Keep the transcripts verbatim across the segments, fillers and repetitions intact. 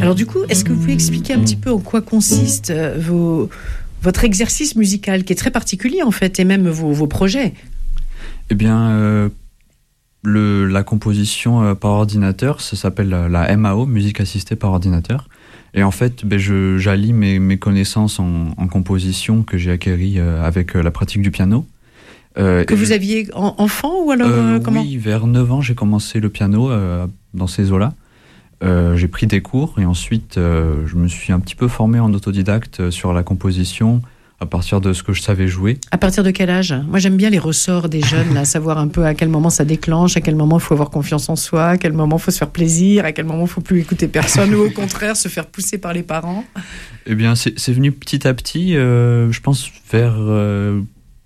Alors du coup, est-ce que vous pouvez expliquer un petit peu en quoi consiste euh, vos, votre exercice musical, qui est très particulier en fait, et même vos, vos projets? Eh bien, euh, le, la composition euh, par ordinateur, ça s'appelle la, la M A O, musique assistée par ordinateur. Et en fait, ben, je, j'allie mes, mes connaissances en, en composition que j'ai acquéries euh, avec euh, la pratique du piano. Euh, que vous je, aviez en, enfant ou alors euh, euh, comment? Oui, vers neuf ans, j'ai commencé le piano euh, dans ces eaux-là. Euh, j'ai pris des cours et ensuite euh, je me suis un petit peu formé en autodidacte sur la composition à partir de ce que je savais jouer. À partir de quel âge? Moi j'aime bien les ressorts des jeunes, là, savoir un peu à quel moment ça déclenche, à quel moment il faut avoir confiance en soi, à quel moment il faut se faire plaisir, à quel moment il ne faut plus écouter personne ou au contraire se faire pousser par les parents. Eh bien c'est, c'est venu petit à petit, euh, je pense vers euh,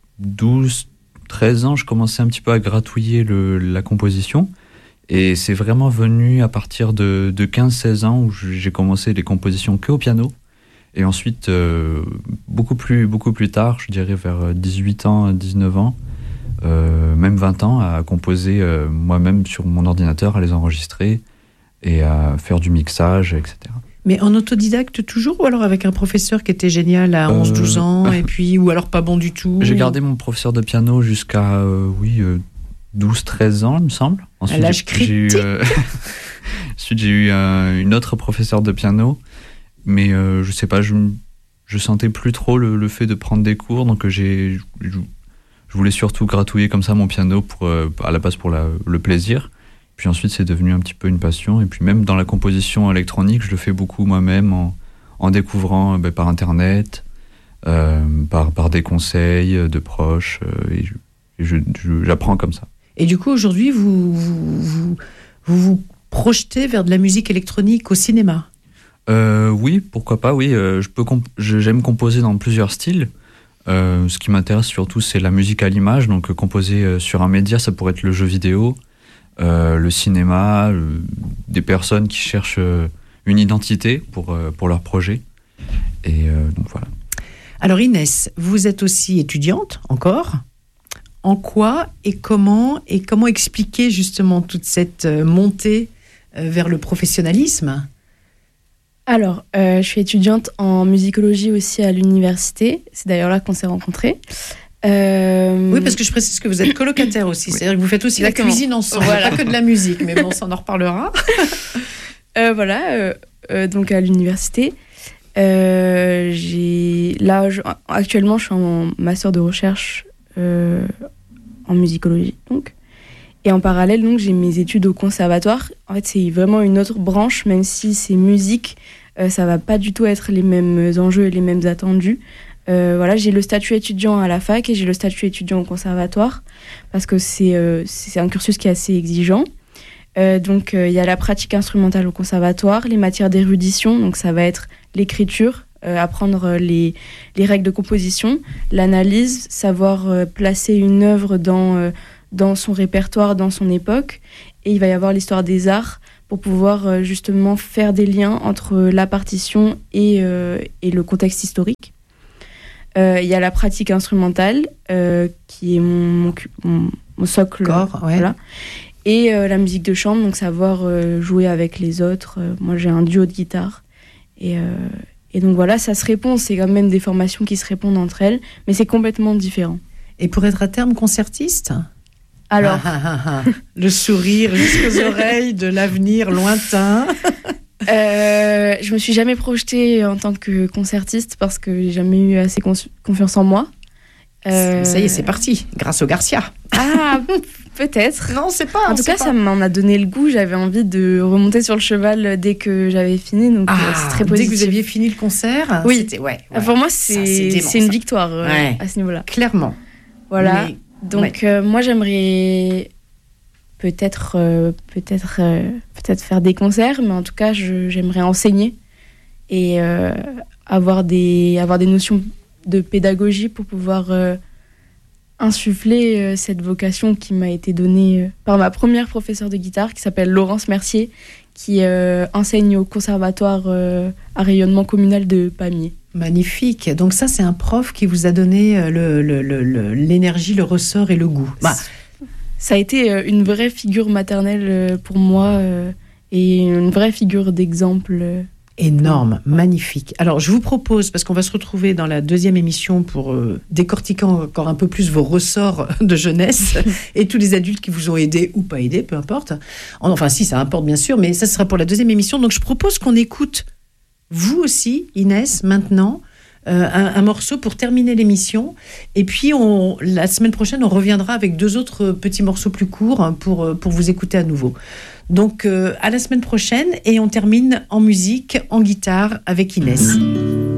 douze treize ans, je commençais un petit peu à gratouiller le, la composition. Et c'est vraiment venu à partir de, de quinze seize ans où j'ai commencé les compositions que au piano. Et ensuite, euh, beaucoup, plus, beaucoup plus tard, je dirais vers dix-huit ans, dix-neuf ans, euh, même vingt ans, à composer euh, moi-même sur mon ordinateur, à les enregistrer et à faire du mixage, et cetera. Mais en autodidacte toujours, ou alors avec un professeur qui était génial à onze douze ans, euh, et puis, ou alors pas bon du tout? J'ai gardé mon professeur de piano jusqu'à, euh, oui... Euh, douze treize ans, il me semble. Ensuite, à l'âge critique. J'ai eu, euh... Ensuite, j'ai eu euh, une autre professeure de piano, mais euh, je sais pas, je, je sentais plus trop le, le fait de prendre des cours, donc j'ai, je, je voulais surtout gratouiller comme ça mon piano pour, euh, à la base pour la, le plaisir. Puis ensuite, c'est devenu un petit peu une passion. Et puis même dans la composition électronique, je le fais beaucoup moi-même en, en découvrant euh, par Internet, euh, par, par des conseils de proches, euh, et, je, et je, je, j'apprends comme ça. Et du coup, aujourd'hui, vous vous, vous vous vous projetez vers de la musique électronique au cinéma? euh, Oui, pourquoi pas, oui. Euh, je peux comp- je, j'aime composer dans plusieurs styles. Euh, ce qui m'intéresse surtout, c'est la musique à l'image. Donc, euh, composer euh, sur un média, ça pourrait être le jeu vidéo, euh, le cinéma, euh, des personnes qui cherchent euh, une identité pour, euh, pour leur projet. Et euh, donc, voilà. Alors, Inès, vous êtes aussi étudiante, encore. En quoi et comment, et comment expliquer justement toute cette montée vers le professionnalisme? Alors, euh, je suis étudiante en musicologie aussi à l'université. C'est d'ailleurs là qu'on s'est rencontrés. Euh... Oui, parce que je précise que vous êtes colocataire aussi. Oui. C'est-à-dire que vous faites aussi Exactement. La cuisine ensemble. Voilà. Pas que de la musique, mais bon, ça on en reparlera. euh, voilà, euh, euh, donc à l'université. Euh, j'ai... Là, je... actuellement, je suis en master de recherche euh, en musicologie, donc. Et en parallèle, donc, j'ai mes études au conservatoire. En fait, c'est vraiment une autre branche, même si c'est musique, euh, ça va pas du tout être les mêmes enjeux et les mêmes attendus. Euh, voilà, j'ai le statut étudiant à la fac et j'ai le statut étudiant au conservatoire, parce que c'est, euh, c'est un cursus qui est assez exigeant. Euh, donc, il euh, y a la pratique instrumentale au conservatoire, les matières d'érudition, donc ça va être l'écriture, euh, apprendre les, les règles de composition, l'analyse, savoir euh, placer une œuvre dans, euh, dans son répertoire, dans son époque. Et il va y avoir l'histoire des arts pour pouvoir euh, justement faire des liens entre la partition et, euh, et le contexte historique. Il euh, y a la pratique instrumentale, euh, qui est mon, mon, mon socle. Corps, ouais. Voilà. Et euh, la musique de chambre, donc savoir euh, jouer avec les autres. Euh, moi, j'ai un duo de guitare. Et, euh, et donc voilà, ça se répond. C'est quand même des formations qui se répondent entre elles, mais c'est complètement différent. Et pour être à terme concertiste ? Alors, ah, ah, ah, ah. Le sourire jusqu'aux oreilles de l'avenir lointain. euh, je me suis jamais projetée en tant que concertiste parce que j'ai jamais eu assez cons- confiance en moi. Euh... Ça y est, c'est parti, grâce au Garcia. Ah, peut-être. Non, c'est pas. En tout cas, pas. ça m'en a donné le goût. J'avais envie de remonter sur le cheval dès que j'avais fini, donc ah, c'est très positif. Dès que vous aviez fini le concert, oui. C'était, ouais, ouais. Pour moi, c'est, ça, c'est, dément, c'est une victoire euh, ouais. à ce niveau-là. Clairement. Voilà. Mais... Donc ouais. euh, moi, j'aimerais peut-être, euh, peut-être, euh, peut-être faire des concerts, mais en tout cas, je, j'aimerais enseigner et euh, avoir des, avoir des notions de pédagogie pour pouvoir euh, insuffler euh, cette vocation qui m'a été donnée euh, par ma première professeure de guitare qui s'appelle Laurence Mercier, qui euh, enseigne au conservatoire euh, à rayonnement communal de Pamiers. Magnifique. Donc ça, c'est un prof qui vous a donné le, le, le, le, l'énergie, le ressort et le goût. Bah. Ça a été une vraie figure maternelle pour moi euh, et une vraie figure d'exemple Énorme, magnifique. Alors, je vous propose, parce qu'on va se retrouver dans la deuxième émission pour euh, décortiquer encore un peu plus vos ressorts de jeunesse et tous les adultes qui vous ont aidé ou pas aidé, peu importe. Enfin, si, ça importe bien sûr, mais ça sera pour la deuxième émission. Donc, je propose qu'on écoute, vous aussi, Inès, maintenant, euh, un, un morceau pour terminer l'émission. Et puis, on, la semaine prochaine, on reviendra avec deux autres petits morceaux plus courts hein, pour, pour vous écouter à nouveau. Donc, euh, à la semaine prochaine et on termine en musique, en guitare avec Inès.